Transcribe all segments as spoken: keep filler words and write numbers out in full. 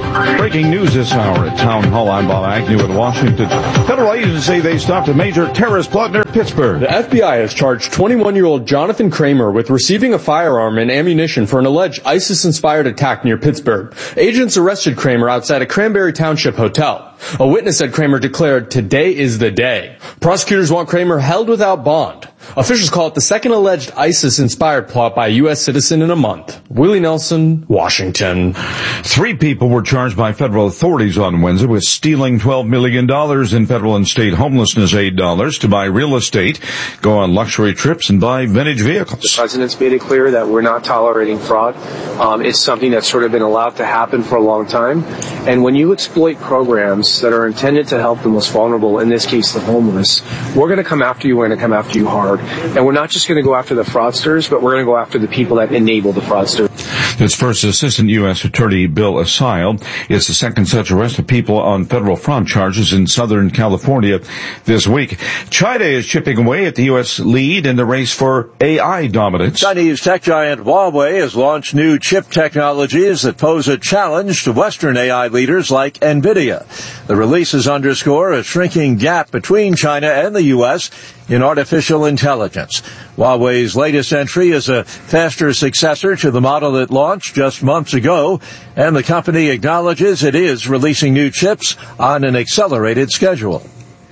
Breaking news this hour at Town Hall. I'm Bob Agnew in Washington. Federal agents say they stopped a major terrorist plot near Pittsburgh. The F B I has charged twenty-one-year-old Jonathan Kramer with receiving a firearm and ammunition for an alleged ISIS-inspired attack near Pittsburgh. Agents arrested Kramer outside a Cranberry Township hotel. A witness said Kramer declared, "Today is the day." Prosecutors want Kramer held without bond. Officials call it the second alleged ISIS-inspired plot by a U S citizen in a month. Willie Nelson, Washington. Three people were charged by federal authorities on Wednesday with stealing twelve million dollars in federal and state homelessness aid dollars to buy real estate, go on luxury trips, and buy vintage vehicles. The president's made it clear that we're not tolerating fraud. Um, it's something that's sort of been allowed to happen for a long time. And when you exploit programs that are intended to help the most vulnerable, in this case the homeless, we're going to come after you, we're going to come after you hard. And we're not just going to go after the fraudsters, but we're going to go after the people that enable the fraudsters. It's first Assistant U S Attorney Bill Asile. It's the second such arrest of people on federal fraud charges in Southern California this week. China is chipping away at the U S lead in the race for A I dominance. Chinese tech giant Huawei has launched new chip technologies that pose a challenge to Western A I leaders like NVIDIA. The releases underscore a shrinking gap between China and the U S in artificial intelligence. Huawei's latest entry is a faster successor to the model that launched just months ago, and the company acknowledges it is releasing new chips on an accelerated schedule.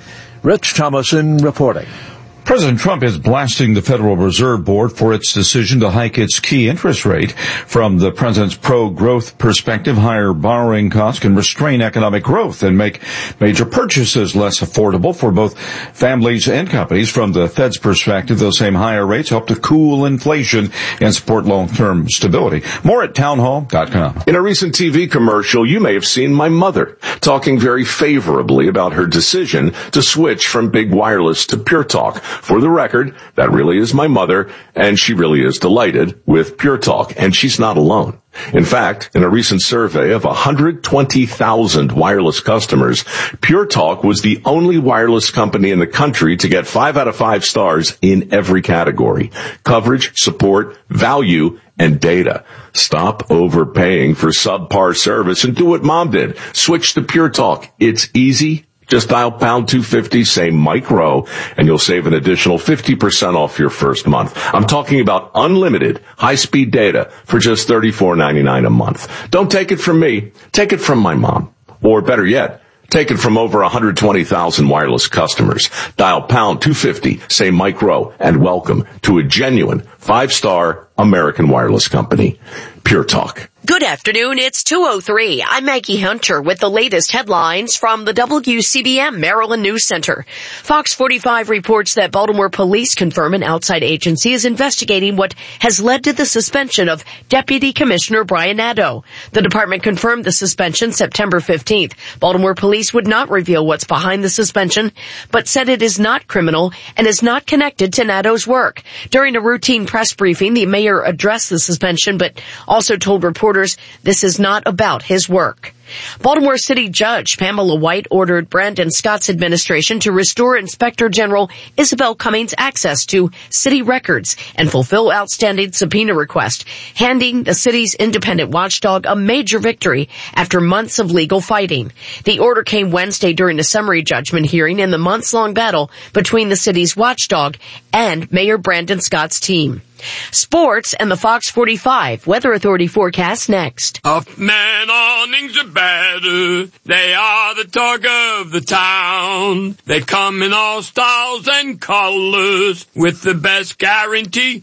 Rich Thomason reporting. President Trump is blasting the Federal Reserve Board for its decision to hike its key interest rate. From the president's pro-growth perspective, higher borrowing costs can restrain economic growth and make major purchases less affordable for both families and companies. From the Fed's perspective, those same higher rates help to cool inflation and support long-term stability. More at townhall dot com. In a recent T V commercial, you may have seen my mother talking very favorably about her decision to switch from big wireless to Pure Talk. For the record, that really is my mother, and she really is delighted with Pure Talk, and she's not alone. In fact, in a recent survey of one hundred twenty thousand wireless customers, Pure Talk was the only wireless company in the country to get five out of five stars in every category: coverage, support, value, and data. Stop overpaying for subpar service and do what Mom did. Switch to Pure Talk. It's easy. Just dial pound two fifty, say micro, and you'll save an additional fifty percent off your first month. I'm talking about unlimited high-speed data for just thirty-four ninety-nine a month. Don't take it from me. Take it from my mom. Or better yet, take it from over one hundred twenty thousand wireless customers. Dial pound two fifty, say micro, and welcome to a genuine five-star American wireless company. Pure Talk. Good afternoon. It's two oh three. I'm Maggie Hunter with the latest headlines from the W C B M Maryland News Center. Fox forty-five reports that Baltimore police confirm an outside agency is investigating what has led to the suspension of Deputy Commissioner Brian Nadeau. The department confirmed the suspension September fifteenth. Baltimore police would not reveal what's behind the suspension, but said it is not criminal and is not connected to Nadeau's work. During a routine press briefing, the mayor addressed the suspension, but also told reporters this is not about his work. Baltimore City Judge Pamela White ordered Brandon Scott's administration to restore Inspector General Isabel Cummings access to city records and fulfill outstanding subpoena requests, handing the city's independent watchdog a major victory after months of legal fighting. The order came Wednesday during a summary judgment hearing in the months-long battle between the city's watchdog and Mayor Brandon Scott's team. Sports and the Fox forty-five Weather Authority forecast next. Huffman awnings are better. They are the talk of the town. They come in all styles and colors with the best guarantee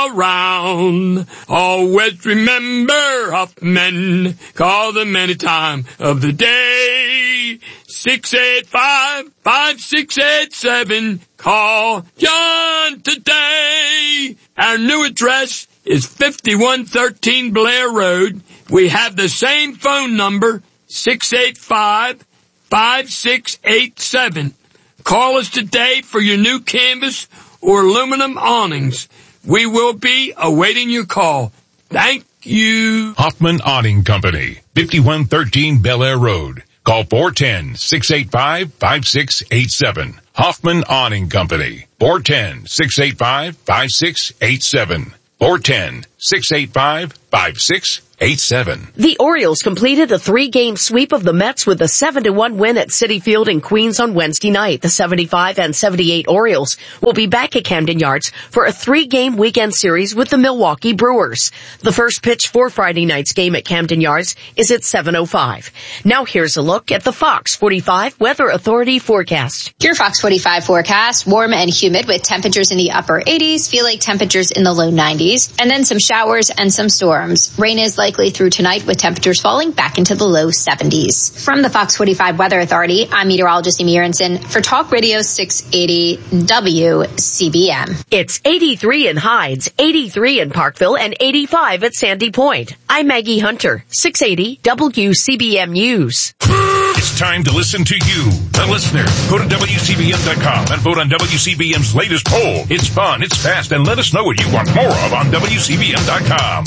around. Always remember Huffman. Call them any time of the day. six eight five, five six eight seven. Call John today. Our new address is fifty-one thirteen Blair Road. We have the same phone number, six eight five, five six eight seven. Call us today for your new canvas or aluminum awnings. We will be awaiting your call. Thank you. Hoffman Awning Company, fifty-one thirteen Bel Air Road. Call four one zero, six eight five, five six eight seven. Hoffman Awning Company, four one zero, six eight five, five six eight seven. four one zero, six eight five, five six eight seven. The Orioles completed a three-game sweep of the Mets with a seven to one win at Citi Field in Queens on Wednesday night. The seventy-five and seventy-eight Orioles will be back at Camden Yards for a three-game weekend series with the Milwaukee Brewers. The first pitch for Friday night's game at Camden Yards is at seven oh five. Now here's a look at the Fox forty-five Weather Authority forecast. Your Fox forty-five forecast, warm and humid with temperatures in the upper eighties, feel like temperatures in the low nineties, and then some showers and some storms. Rain is likely through tonight with temperatures falling back into the low seventies. From the Fox forty-five Weather Authority, I'm meteorologist Amy Aronson for Talk Radio six eighty W C B M. It's eighty-three in Hides, eighty-three in Parkville, and eighty-five at Sandy Point. I'm Maggie Hunter, six eighty W C B M News. It's time to listen to you, the listener. Go to W C B M dot com and vote on W C B M's latest poll. It's fun, it's fast, and let us know what you want more of on W C B M dot com.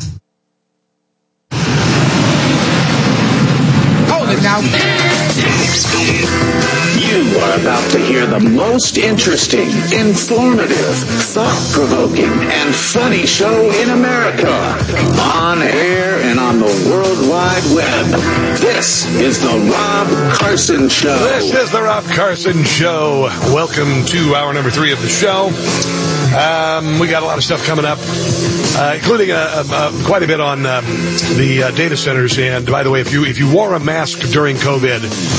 Now, you are about to hear the most interesting, informative, thought-provoking, and funny show in America. On air and on the World Wide Web. This is the Rob Carson Show. This is the Rob Carson Show. Welcome to hour number three of the show. Um, we got a lot of stuff coming up, uh, including uh, uh, quite a bit on um, the uh, data centers. And by the way, if you if you wore a mask during COVID,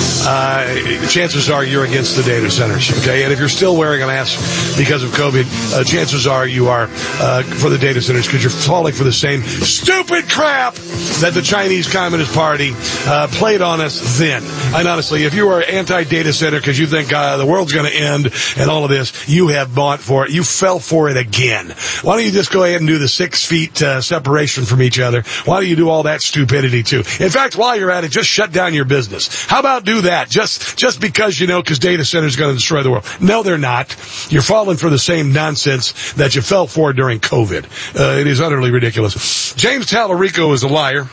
uh, chances are you're against the data centers. Okay, and if you're still wearing a mask because of COVID, uh, chances are you are uh, for the data centers because you're falling for the same stupid crap that the Chinese Communist Party uh, played on us then. And honestly, if you are anti-data center because you think uh, the world's going to end and all of this, you have bought for it. You fell for it again. Why don't you just go ahead and do the six feet uh, separation from each other? Why don't you do all that stupidity too? In fact, while you're at it, just shut down your business. How about do that? Just just because, you know, because data centers going to destroy the world. No, they're not. You're falling for the same nonsense that you fell for during COVID. Uh, it is utterly ridiculous. James Tallarico is a liar.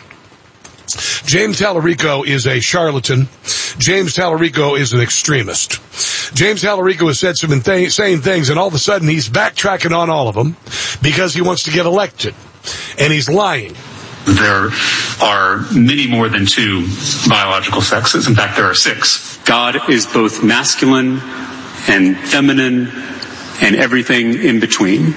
James Tallarico is a charlatan. James Tallarico is an extremist. James Tallarico has said some insane things, and all of a sudden he's backtracking on all of them because he wants to get elected. And he's lying. There are many more than two biological sexes. In fact, there are six. God is both masculine and feminine and everything in between.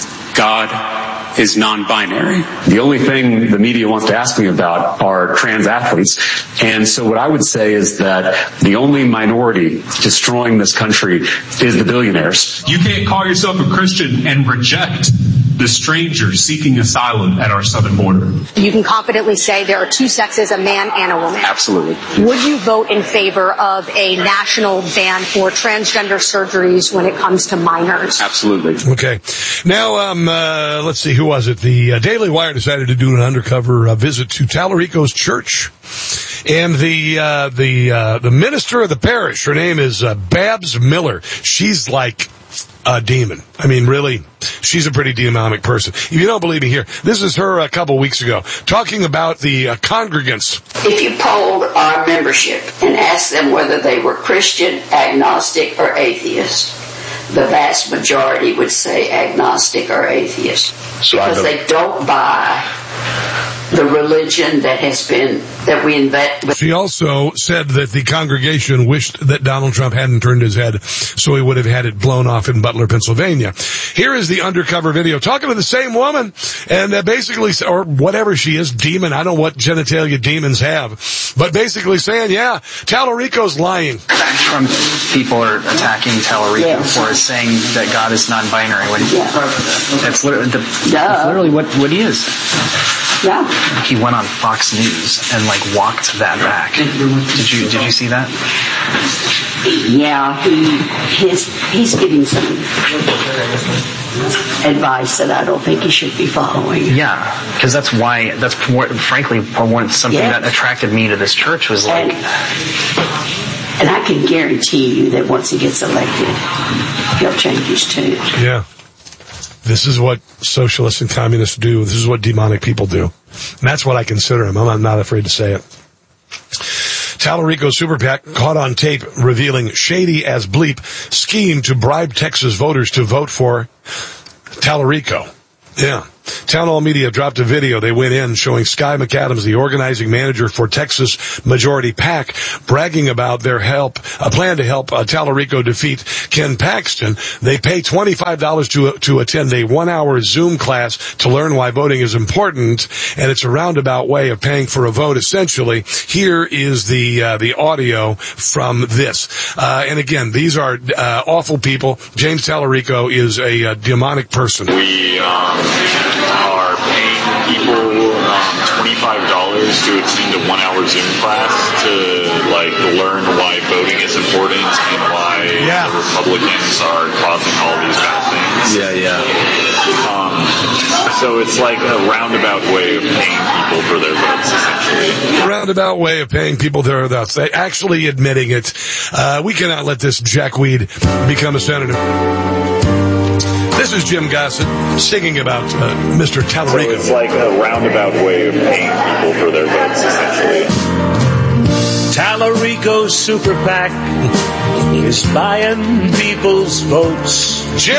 God is non-binary. The only thing the media wants to ask me about are trans athletes. And so what I would say is that the only minority destroying this country is the billionaires. You can't call yourself a Christian and reject the stranger seeking asylum at our southern border. You can confidently say there are two sexes, a man and a woman. Absolutely. Would you vote in favor of a national ban for transgender surgeries when it comes to minors? Absolutely. Okay. Now, um, uh, let's see, who was it? The uh, Daily Wire decided to do an undercover uh, visit to Tallarico's church. And the, uh, the, uh, the minister of the parish, her name is uh, Babs Miller. She's like a demon. I mean, really, she's a pretty demonic person. If you don't believe me, here, this is her a couple weeks ago, talking about the uh, congregants. If you polled our membership and asked them whether they were Christian, agnostic, or atheist, the vast majority would say agnostic or atheist. So because they don't buy the religion that has been, that we invent. She also said that the congregation wished that Donald Trump hadn't turned his head, so he would have had it blown off in Butler, Pennsylvania. Here is the undercover video, talking to the same woman, and uh, basically, or whatever she is, demon, I don't know what genitalia demons have, but basically saying, yeah, Tallarico's lying. Trump people are attacking Tallarico yeah. for saying that God is non-binary. When yeah. That's literally, the, that's literally what, what he is. Yeah. He went on Fox News and like walked that back. Did you did you see that? Yeah, he his he's giving some advice that I don't think he should be following. Yeah, because that's why that's frankly something yeah. that attracted me to this church was like. And, and I can guarantee you that once he gets elected, he'll change his tune. Yeah. This is what socialists and communists do. This is what demonic people do. And that's what I consider him. I'm not afraid to say it. Tallarico Super PAC caught on tape revealing shady as bleep scheme to bribe Texas voters to vote for Tallarico. Yeah. Town Hall Media dropped a video. They went in showing Sky McAdams, the organizing manager for Texas Majority PAC, bragging about their help, a plan to help uh, Tallarico defeat Ken Paxton. They pay twenty-five dollars to to attend a one-hour Zoom class to learn why voting is important, and it's a roundabout way of paying for a vote, essentially. Here is the uh, the audio from this. Uh, and again, these are uh, awful people. James Tallarico is a uh, demonic person. We um, are paying people um, twenty-five dollars to attend a one-hour Zoom class to like learn why voting is important and why yeah. the Republicans are causing all these bad things. Yeah, yeah. Um, so it's like a roundabout way of paying people for their votes, essentially. A roundabout way of paying people their votes. They actually admitting it. Uh, we cannot let this jackweed become a senator. This is Jim Gossett singing about uh, Mister Tallarico. So it's like a roundabout way of paying people for their votes, essentially. Tallarico's super PAC is buying people's votes. Jim